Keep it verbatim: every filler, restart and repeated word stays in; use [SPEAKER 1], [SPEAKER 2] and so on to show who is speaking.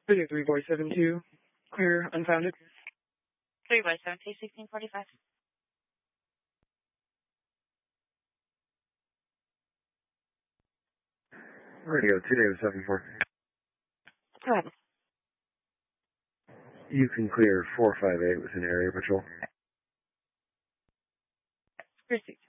[SPEAKER 1] Radio three four seven two, clear unfounded.
[SPEAKER 2] three four seven two, sixteen forty-five.
[SPEAKER 3] Radio two David seven four.
[SPEAKER 2] Go ahead.
[SPEAKER 3] You can clear four five eight with an area patrol.
[SPEAKER 2] Received.